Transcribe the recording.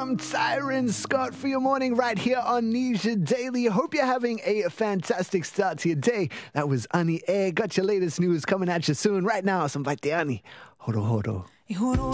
from Tyron Scott for your morning right here on Nisha Daily. Hope you're having a fantastic start to your day. That was Ani A. Got your latest news coming at you soon. Right now, some Vatiani. Horo horo.